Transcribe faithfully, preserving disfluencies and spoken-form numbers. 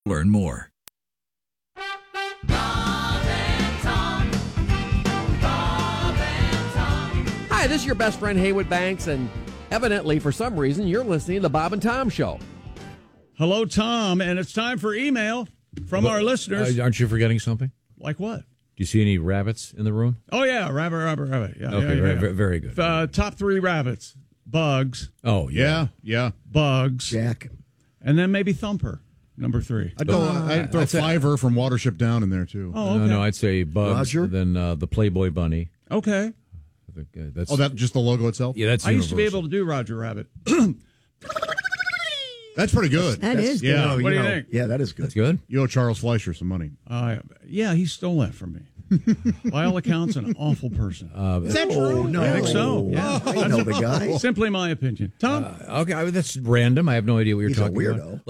Learn more. Hi, this is your best friend Haywood Banks, and evidently, for some reason, you're listening to the Bob and Tom Show. Hello, Tom, and it's time for email from But, our listeners. Uh, aren't you forgetting something? Like what? Do you see any rabbits in the room? Oh, yeah, rabbit, rabbit, rabbit. Yeah, Okay, yeah, very, yeah. very, very good. Uh, top three rabbits. Bugs. Oh, yeah. Yeah, Bugs. Jack. And then maybe Thumper, number three. I'd, go, I'd throw That's a- Fiver from Watership Down in there, too. Oh, okay. No, no, I'd say Bugs, Roger? then uh, the Playboy Bunny. Okay. I think, uh, that's, Oh, that just the logo itself? yeah, that's I used to be universal. able to do Roger Rabbit. That's pretty good. That is yeah. good. What You do you know, think? Yeah, that is good. That's good. You owe Charles Fleischer some money. Uh, yeah, he stole that from me. By all accounts, an awful person. Uh, Is that Oh, true? no. I think so. Yeah. I know the guy. Simply my opinion. Tom? okay, I mean, that's random. I have no idea what you're He's a talking weirdo. about.